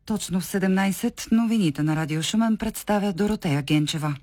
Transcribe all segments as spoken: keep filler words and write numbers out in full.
Точно в седемнайсет новините на Радио Шумен представя Доротея Генчева.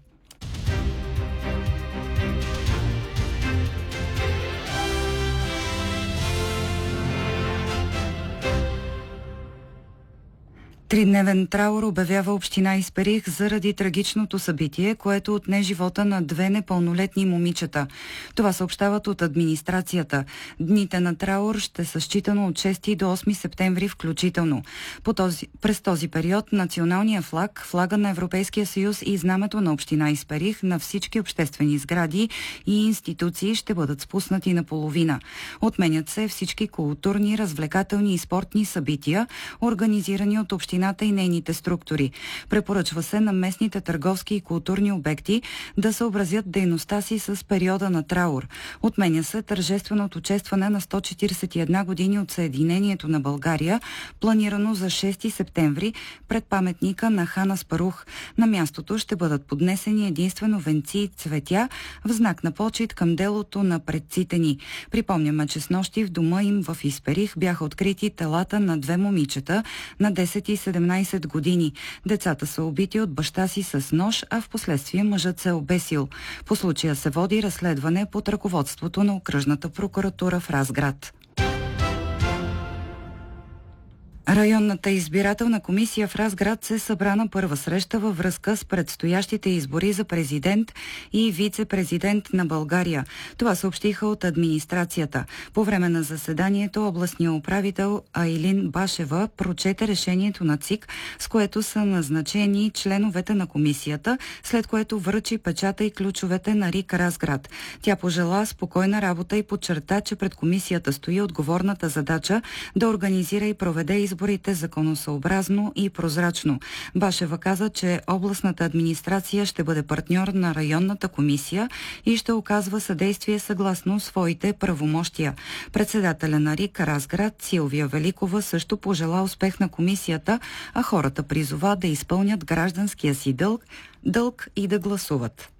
Тридневен траур обявява община Исперих заради трагичното събитие, което отне живота на две непълнолетни момичета. Това съобщават от администрацията. Дните на траур ще са считано от шести до осми септември включително. По този, през този период националния флаг, флага на Европейския съюз и знамето на община Исперих на всички обществени сгради и институции ще бъдат спуснати наполовина. Отменят се всички културни, развлекателни и спортни събития, организирани от община и нейните структури. Препоръчва се на местните търговски и културни обекти да съобразят дейността си с периода на траур. Отменя се тържественото честване на сто четирийсет и една години от Съединението на България, планирано за шести септември пред паметника на хан Аспарух. На мястото ще бъдат поднесени единствено венци и цветя в знак на почит към делото на предците ни. Припомняме, че снощи в дома им в Исперих бяха открити телата на две момичета на десет и седемнайсет години. Децата са убити от баща си с нож, а в последствие мъжът се е обесил. По случая се води разследване под ръководството на окръжната прокуратура в Разград. Районната избирателна комисия в Разград се събра на първа среща във връзка с предстоящите избори за президент и вице-президент на България. Това съобщиха от администрацията. По време на заседанието областният управител Айлин Башева прочете решението на ЦИК, с което са назначени членовете на комисията, след което връчи печата и ключовете на РИК Разград. Тя пожела спокойна работа и подчерта, че пред комисията стои отговорната задача да организира и проведе избори изборите законосъобразно и прозрачно. Башева каза, че областната администрация ще бъде партньор на районната комисия и ще оказва съдействие съгласно своите правомощия. Председателя на РИК Разград Силвия Великова също пожела успех на комисията, а хората призова да изпълнят гражданския си дълг, дълг и да гласуват.